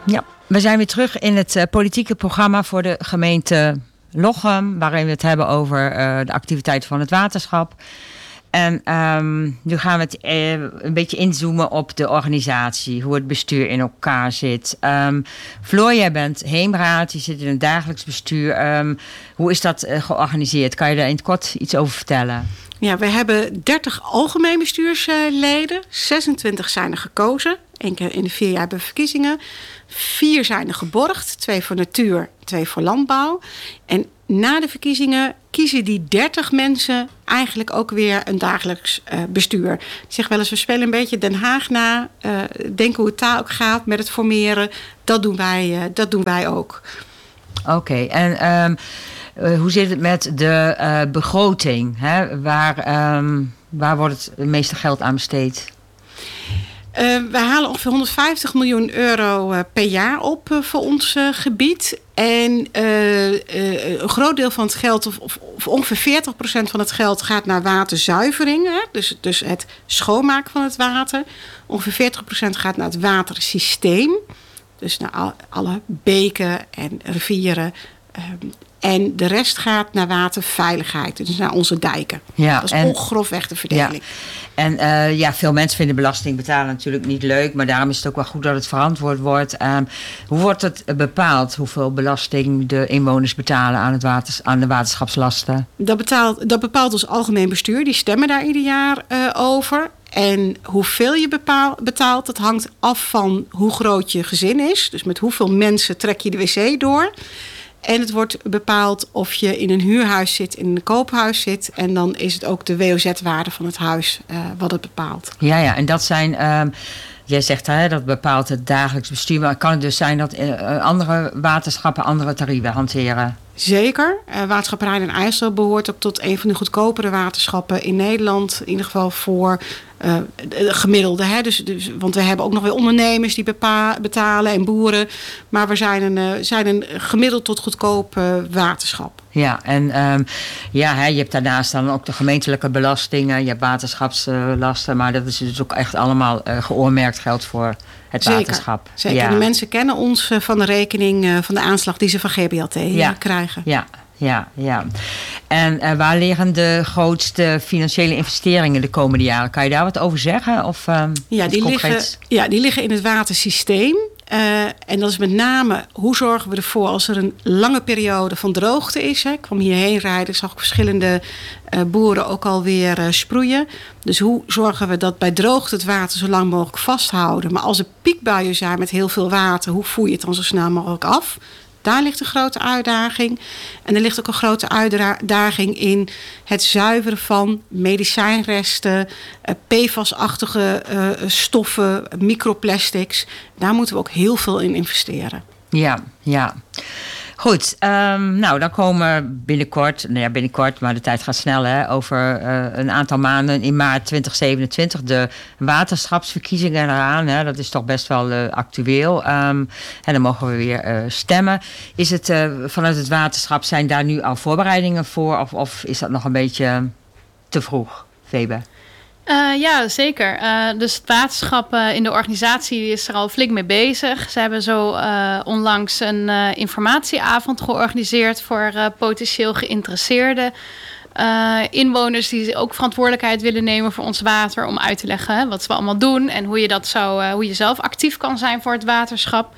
Ja, we zijn weer terug in het politieke programma voor de gemeente Lochem, waarin we het hebben over de activiteiten van het waterschap. En nu gaan we het een beetje inzoomen op de organisatie, hoe het bestuur in elkaar zit. Floor, jij bent heemraad, je zit in een dagelijks bestuur. Hoe is dat georganiseerd? Kan je daar in het kort iets over vertellen? Ja, we hebben 30 algemeen bestuursleden. 26 zijn er gekozen. 1 keer in de 4 jaar hebben we verkiezingen. 4 zijn er geborgd. 2 voor natuur, 2 voor landbouw. En na de verkiezingen kiezen die 30 mensen eigenlijk ook weer een dagelijks bestuur. Ik zeg wel eens, we spelen een beetje Den Haag na. Denken hoe het daar ook gaat met het formeren. Dat doen wij ook. Oké, en hoe zit het met de begroting? Hè? Waar wordt het meeste geld aan besteed? We halen ongeveer 150 miljoen euro per jaar op voor ons gebied. En een groot deel van het geld, of ongeveer 40% van het geld, gaat naar waterzuivering. Hè? Dus het schoonmaken van het water. Ongeveer 40% gaat naar het watersysteem. Dus naar alle beken en rivieren. En de rest gaat naar waterveiligheid, dus naar onze dijken. Ja, dat is grofweg de verdeling. Ja. En veel mensen vinden belasting betalen natuurlijk niet leuk, maar daarom is het ook wel goed dat het verantwoord wordt. Hoe wordt het bepaald, hoeveel belasting de inwoners betalen aan de waterschapslasten? Dat bepaalt ons algemeen bestuur, die stemmen daar ieder jaar over. En hoeveel je betaalt, dat hangt af van hoe groot je gezin is. Dus met hoeveel mensen trek je de wc door. En het wordt bepaald of je in een huurhuis zit, in een koophuis zit. En dan is het ook de WOZ-waarde van het huis wat het bepaalt. Ja, en dat zijn, jij zegt dat bepaalt het dagelijks bestuur. Maar kan het dus zijn dat andere waterschappen andere tarieven hanteren? Zeker. Waterschap Rijn en IJssel behoort ook tot een van de goedkopere waterschappen in Nederland. In ieder geval voor gemiddelde. Hè? Dus, want we hebben ook nog weer ondernemers die betalen en boeren. Maar we zijn een gemiddeld tot goedkoop waterschap. Ja, en je hebt daarnaast dan ook de gemeentelijke belastingen. Je hebt waterschapslasten. Maar dat is dus ook echt allemaal geoormerkt geld voor het waterschap. Zeker. Ja. De mensen kennen ons van de rekening van de aanslag die ze van GBLT krijgen. Ja. En waar liggen de grootste financiële investeringen de komende jaren? Kan je daar wat over zeggen? Of, die liggen in het watersysteem. En dat is met name, hoe zorgen we ervoor als er een lange periode van droogte is. Hè? Ik kwam hierheen rijden, ik zag verschillende boeren ook alweer sproeien. Dus hoe zorgen we dat bij droogte het water zo lang mogelijk vasthouden. Maar als er piekbuien zijn met heel veel water, hoe voer je het dan zo snel mogelijk af? Daar ligt een grote uitdaging. En er ligt ook een grote uitdaging in het zuiveren van medicijnresten, PFAS-achtige stoffen, microplastics. Daar moeten we ook heel veel in investeren. Ja. Goed, dan komen binnenkort, maar de tijd gaat snel, over een aantal maanden in maart 2027 de waterschapsverkiezingen eraan. Dat is toch best wel actueel. En dan mogen we weer stemmen. Is het vanuit het waterschap, zijn daar nu al voorbereidingen voor of is dat nog een beetje te vroeg, Febe? Ja, zeker. Dus het waterschap in de organisatie is er al flink mee bezig. Ze hebben zo onlangs een informatieavond georganiseerd voor potentieel geïnteresseerde inwoners die ook verantwoordelijkheid willen nemen voor ons water, om uit te leggen wat we allemaal doen en hoe je zelf actief kan zijn voor het waterschap.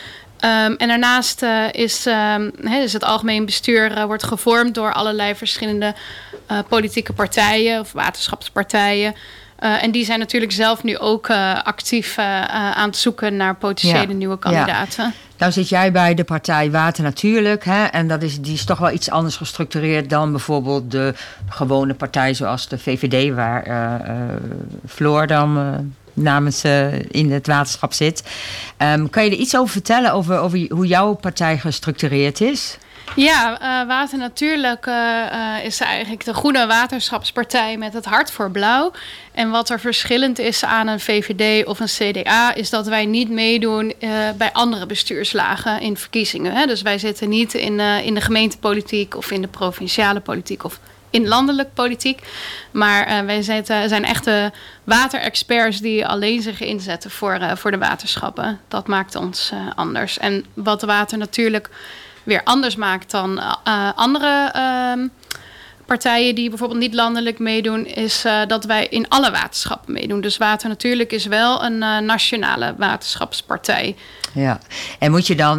En daarnaast is het algemeen bestuur wordt gevormd door allerlei verschillende politieke partijen of waterschapspartijen. En die zijn natuurlijk zelf nu ook actief aan het zoeken naar potentiële nieuwe kandidaten. Ja. Nou zit jij bij de partij Water Natuurlijk. En die is toch wel iets anders gestructureerd dan bijvoorbeeld de gewone partij zoals de VVD, waar Floor dan namens in het waterschap zit. Kan je er iets over vertellen over hoe jouw partij gestructureerd is? Ja, Water Natuurlijk is eigenlijk de groene waterschapspartij met het hart voor blauw. En wat er verschillend is aan een VVD of een CDA is dat wij niet meedoen bij andere bestuurslagen in verkiezingen. Dus wij zitten niet in de gemeentepolitiek of in de provinciale politiek of in landelijk politiek. Maar wij zijn echte waterexperts die alleen zich inzetten voor de waterschappen. Dat maakt ons anders. En wat water natuurlijk weer anders maakt dan andere partijen die bijvoorbeeld niet landelijk meedoen, is dat wij in alle waterschappen meedoen. Dus Water Natuurlijk is wel een nationale waterschapspartij. Ja, en moet je dan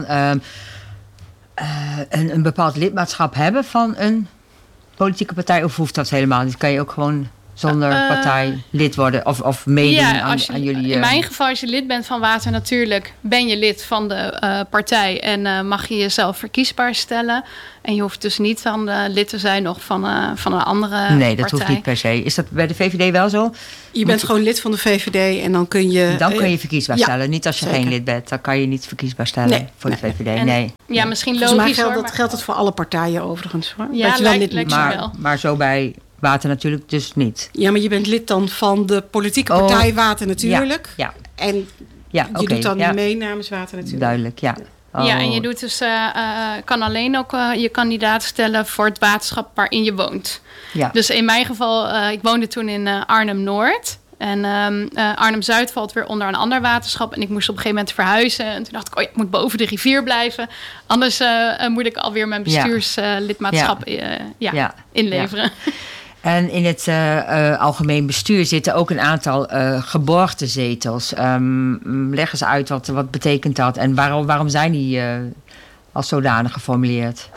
een bepaald lidmaatschap hebben van een politieke partij, of hoeft dat helemaal niet? Kan je ook gewoon zonder partij lid worden of meedoen aan jullie... In mijn geval, als je lid bent van Water Natuurlijk, ben je lid van de partij en mag je jezelf verkiesbaar stellen. En je hoeft dus niet dan lid te zijn nog van een andere partij. Nee, dat hoeft niet per se. Is dat bij de VVD wel zo? Je bent gewoon lid van de VVD en dan kun je... Dan kun je verkiesbaar stellen. Niet als je geen lid bent. Dan kan je niet verkiesbaar stellen voor de VVD. Nee. Ja, misschien logisch geldt het voor alle partijen overigens. Hoor. Ja, dat je dan lid moet zijn. Maar zo bij Water Natuurlijk dus niet. Ja, maar je bent lid dan van de politieke partij Water Natuurlijk. Ja. En je doet dan niet mee namens Water Natuurlijk. Duidelijk, ja. Ja, en je doet dus, kan alleen ook je kandidaat stellen voor het waterschap waarin je woont. Ja. Dus in mijn geval, ik woonde toen in Arnhem-Noord. En Arnhem-Zuid valt weer onder een ander waterschap. En ik moest op een gegeven moment verhuizen. En toen dacht ik, ik moet boven de rivier blijven. Anders moet ik alweer mijn bestuurslidmaatschap inleveren. Ja. En in het algemeen bestuur zitten ook een aantal geborgtezetels. Leg eens uit, wat betekent dat? En waarom zijn die als zodanig geformuleerd?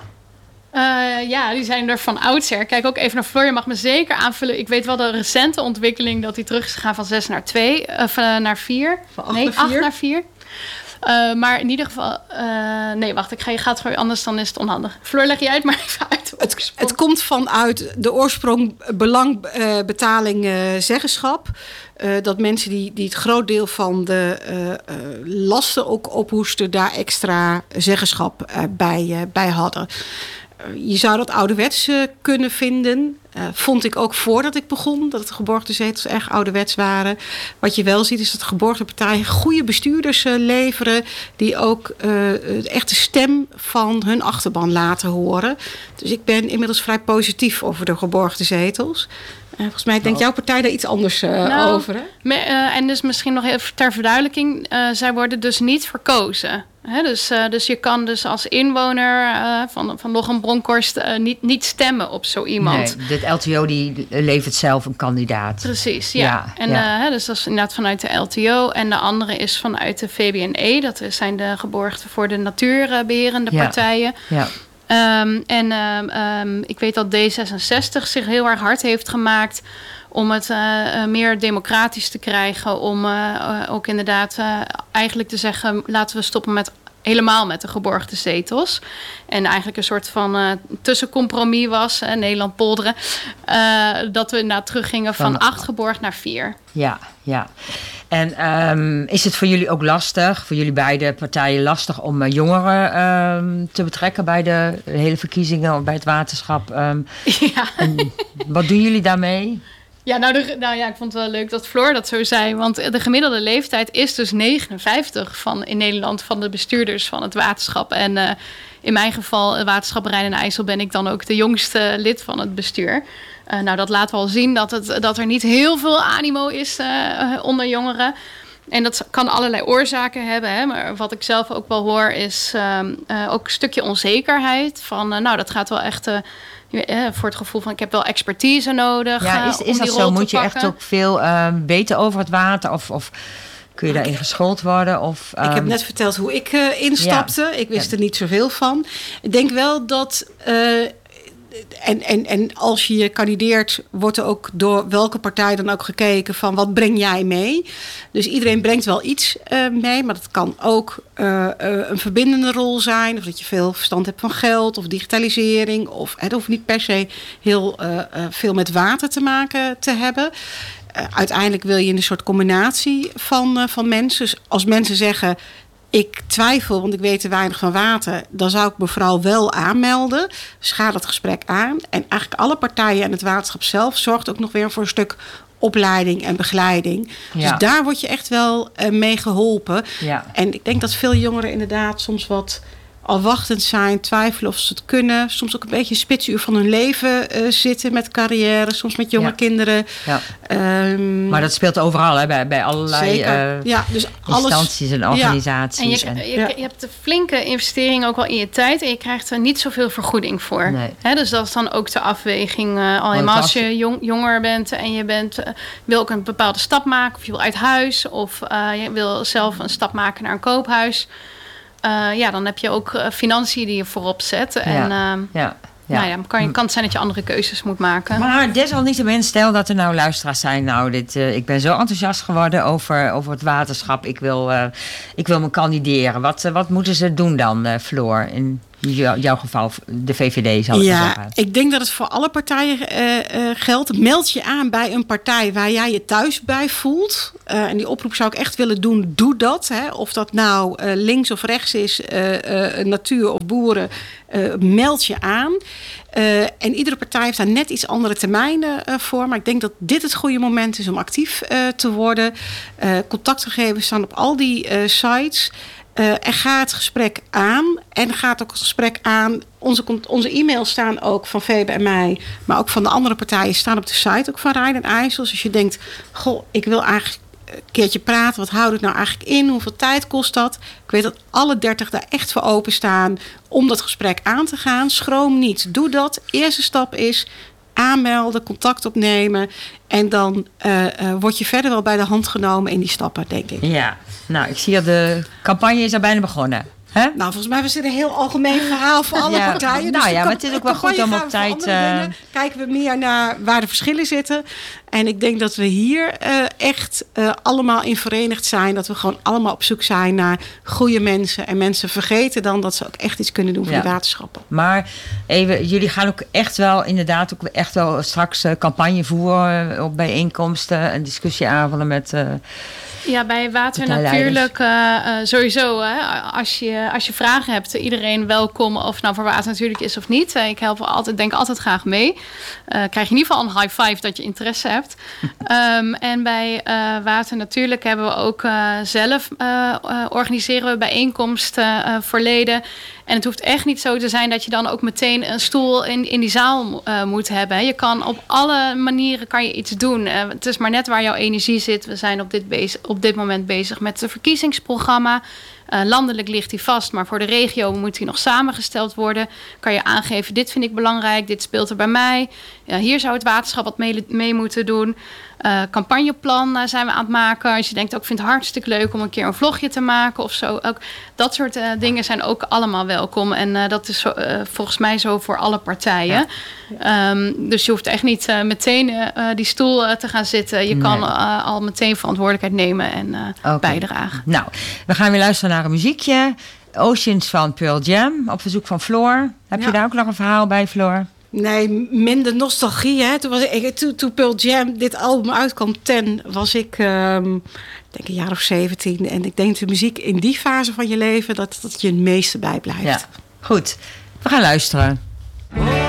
Die zijn er van oudsher. Kijk ook even naar Floor, je mag me zeker aanvullen. Ik weet wel de recente ontwikkeling dat die terug is gegaan van 6 naar 2. Of naar 4. Van 8 naar 4. Maar in ieder geval... nee, wacht, ik ga het voor je, anders dan is het onhandig. Floor, leg je uit maar even uit. Het komt vanuit de oorsprong belangbetaling zeggenschap. Dat mensen die het groot deel van de lasten ook ophoesten, daar extra zeggenschap bij hadden. Je zou dat ouderwets kunnen vinden. Vond ik ook voordat ik begon, dat de geborgde zetels erg ouderwets waren. Wat je wel ziet is dat geborgde partijen goede bestuurders leveren, die ook de echte stem van hun achterban laten horen. Dus ik ben inmiddels vrij positief over de geborgde zetels. Volgens mij denkt jouw partij daar iets anders over. Hè? En dus misschien nog even ter verduidelijking. Zij worden dus niet verkozen. Hè? Dus je kan dus als inwoner van Lochem-Bronkhorst niet stemmen op zo iemand. Nee, de LTO die levert zelf een kandidaat. Precies, ja. Dus dat is inderdaad vanuit de LTO. En de andere is vanuit de VBNE. Dat zijn de geborgden voor de natuurbeherende partijen. Ja. Ik weet dat D66 zich heel erg hard heeft gemaakt om het meer democratisch te krijgen. Om ook inderdaad eigenlijk te zeggen, laten we stoppen helemaal met de geborgde zetels. En eigenlijk een soort van tussencompromis was, Nederland polderen. Dat we inderdaad teruggingen van 8 geborgd naar 4. Ja. En is het voor jullie ook lastig, voor jullie beide partijen lastig om jongeren te betrekken bij de hele verkiezingen of bij het waterschap? En wat doen jullie daarmee? Ja, ik vond het wel leuk dat Floor dat zo zei. Want de gemiddelde leeftijd is dus 59 in Nederland van de bestuurders van het waterschap. En in mijn geval, het waterschap Rijn en IJssel, ben ik dan ook de jongste lid van het bestuur. Dat laat wel zien dat er niet heel veel animo is onder jongeren. En dat kan allerlei oorzaken hebben. Hè? Maar wat ik zelf ook wel hoor is ook een stukje onzekerheid. Dat gaat wel echt... voor het gevoel van ik heb wel expertise nodig. Ja, is dat zo? Moet je echt ook veel weten over het water? Of kun je daarin geschoold worden? Ik heb net verteld hoe ik instapte. Ja. Ik wist er niet zoveel van. Ik denk wel dat... En als je kandideert, wordt er ook door welke partij dan ook gekeken van wat breng jij mee. Dus iedereen brengt wel iets mee, maar dat kan ook een verbindende rol zijn. Of dat je veel verstand hebt van geld of digitalisering. Of het hoeft niet per se heel veel met water te maken te hebben. Uiteindelijk wil je een soort combinatie van mensen. Dus als mensen zeggen, ik twijfel, want ik weet te weinig van water, dan zou ik me vooral wel aanmelden. Dus ga dat gesprek aan. En eigenlijk alle partijen en het waterschap zelf zorgt ook nog weer voor een stuk opleiding en begeleiding. Ja. Dus daar word je echt wel mee geholpen. Ja. En ik denk dat veel jongeren inderdaad soms wat al wachtend zijn, twijfelen of ze het kunnen. Soms ook een beetje een spitsuur van hun leven zitten met carrière. Soms met jonge kinderen. Ja. Maar dat speelt overal, hè, bij allerlei dus instanties en organisaties. En je hebt de flinke investering ook wel in je tijd. En je krijgt er niet zoveel vergoeding voor. Nee. Hè, dus dat is dan ook de afweging. Al helemaal als je jonger bent en je wil ook een bepaalde stap maken. Of je wil uit huis. Of je wil zelf een stap maken naar een koophuis. Dan heb je ook financiën die je voorop zet. En kan het zijn dat je andere keuzes moet maken. Maar desalniettemin, stel dat er nou luisteraars zijn. Ik ben zo enthousiast geworden over het waterschap. Ik wil me kandideren. Wat moeten ze doen dan, Floor? In jouw geval, de VVD zal ik zeggen. Ik denk dat het voor alle partijen geldt. Meld je aan bij een partij waar jij je thuis bij voelt. En die oproep zou ik echt willen doen. Doe dat. Hè. Of dat nou links of rechts is, natuur of boeren. Meld je aan. En iedere partij heeft daar net iets andere termijnen voor. Maar ik denk dat dit het goede moment is om actief te worden. Contactgegevens staan op al die sites. En ga het gesprek aan. En gaat ook het gesprek aan. Onze e-mails staan ook van Febe en mij. Maar ook van de andere partijen staan op de site ook van Rijn en IJssel. Dus als je denkt, goh, ik wil eigenlijk een keertje praten. Wat houdt het nou eigenlijk in? Hoeveel tijd kost dat? Ik weet dat alle 30 daar echt voor openstaan om dat gesprek aan te gaan. Schroom niet. Doe dat. Eerste stap is aanmelden, contact opnemen. En dan word je verder wel bij de hand genomen in die stappen, denk ik. Ja, nou, ik zie dat de campagne is al bijna begonnen. Hè? Nou, volgens mij was dit een heel algemeen verhaal voor alle partijen. Dus maar het is ook wel goed om op tijd... kijken we meer naar waar de verschillen zitten. En ik denk dat we hier echt allemaal in verenigd zijn. Dat we gewoon allemaal op zoek zijn naar goede mensen. En mensen vergeten dan dat ze ook echt iets kunnen doen voor de waterschappen. Maar even, jullie gaan ook echt wel inderdaad ook echt wel straks campagne voeren op bijeenkomsten en discussieavonden met... bij Water Natuurlijk sowieso. Hè, als je vragen hebt, iedereen welkom. Of het nou voor Water Natuurlijk is of niet. Ik denk altijd graag mee. Krijg je in ieder geval een high five dat je interesse hebt. En bij Water Natuurlijk hebben we ook zelf organiseren we bijeenkomsten voor leden. En het hoeft echt niet zo te zijn dat je dan ook meteen een stoel in die zaal moet hebben. Je kan op alle manieren iets doen. Het is maar net waar jouw energie zit. We zijn op dit moment bezig met het verkiezingsprogramma. Landelijk ligt die vast, maar voor de regio moet die nog samengesteld worden. Kan je aangeven, dit vind ik belangrijk, dit speelt er bij mij. Hier zou het waterschap wat mee moeten doen. Campagneplan zijn we aan het maken. Als je denkt, ik vind het hartstikke leuk om een keer een vlogje te maken of zo. Ook dat soort dingen zijn ook allemaal welkom. En dat is volgens mij zo voor alle partijen. Ja. Dus je hoeft echt niet meteen die stoel te gaan zitten. Je kan al meteen verantwoordelijkheid nemen en bijdragen. Nou, we gaan weer luisteren naar een muziekje. Oceans van Pearl Jam, op verzoek van Floor. Heb je daar ook nog een verhaal bij, Floor? Nee, minder nostalgie. Hè. Toen Pearl Jam dit album uitkwam, was ik denk een jaar of 17. En ik denk de muziek in die fase van je leven, dat je het meeste bijblijft. Ja, goed. We gaan luisteren.